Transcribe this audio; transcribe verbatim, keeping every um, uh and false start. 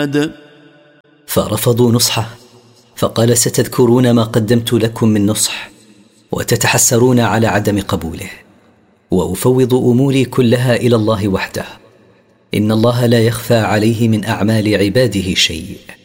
عناد. فرفضوا نصحه، فقال: ستذكرون ما قدمت لكم من نصح وتتحسرون على عدم قبوله، وأفوض أموري كلها إلى الله وحده، إن الله لا يخفى عليه من أعمال عباده شيء.